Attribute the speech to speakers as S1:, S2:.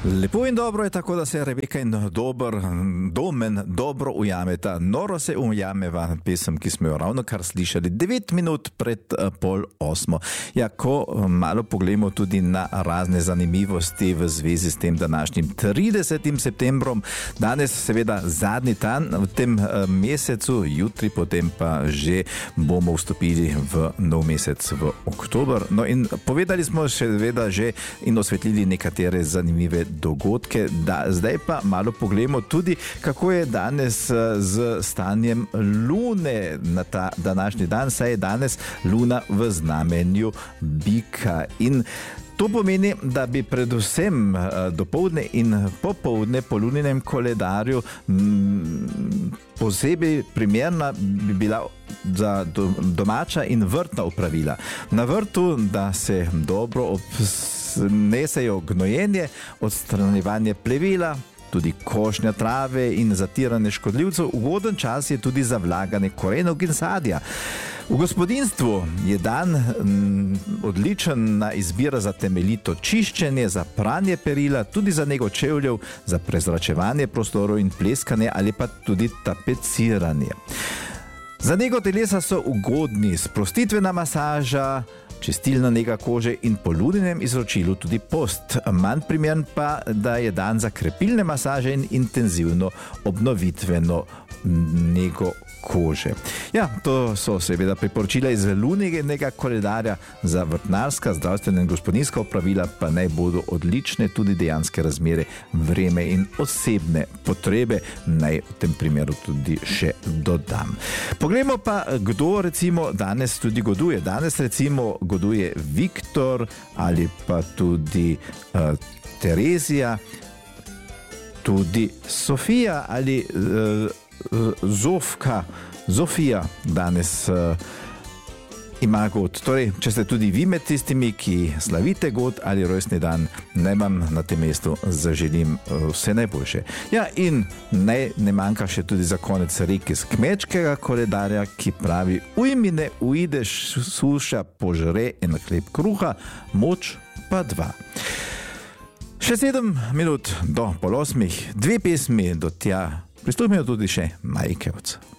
S1: Lepo in dobro je tako, da se Rebeka in Domen dobro ujameta. Noro se ujameva pesem, ki smo jo ravno kar slišali 9 minut pred 7:30. Ja, ko malo pogledamo tudi na razne zanimivosti v zvezi s tem današnjim 30. septembrom. Danes seveda zadnji dan v tem mesecu, jutri potem pa že bomo vstopili v nov mesec, v oktober. No in povedali smo seveda že in osvetlili nekatere zanimive dogodke. Zdaj pa malo pogledamo tudi, kako je danes z stanjem Lune na ta današnji dan, saj je danes Luna v znamenju bika. In to pomeni, da bi predvsem dopoldne in popoldne po luninem koledarju posebej primerna bi bila za domača in vrtna opravila. Na vrtu, da se dobro obnesejo gnojenje, odstranjevanje plevela, tudi košnja trave in zatiranje škodljivcev. Ugoden čas je tudi za vlaganje korenov in sadja. V gospodinjstvu je dan odlična izbira za temeljito čiščenje, za pranje perila, tudi za nego čevljev, za prezračevanje prostorov in pleskanje ali pa tudi tapeciranje. Za nego telesa so ugodni sprostitvena masaža, čistilna nega kože in po luninem izročilu tudi post. Manj primern pa, da je dan za krepilne masaže in intenzivno obnovitveno nego kože. Ja, to so seveda priporočila iz luninega koledarja. Za vrtnarska, zdravstvena in gospodinjska opravila pa naj bodo odlične tudi dejanske razmere, vreme in osebne potrebe, naj v tem primeru tudi še dodam. Poglejmo pa, kdo recimo danes tudi goduje. Danes recimo goduje Viktor ali pa tudi Terezija, tudi Sofija ali Zofija danes ima god. Torej, če ste tudi vi med tistimi, ki slavite god ali rojstni dan, naj vam na tem mestu zaželim vse najboljše. Ja, in naj ne manjka še tudi za konec rek iz kmečkega koledarja, ki pravi: ujmine uideš, suša požre en hleb kruha, moč pa 2. Še 7 minut do 7:30, 2 pesmi do tja. Pristopimo tudi še Majkevc.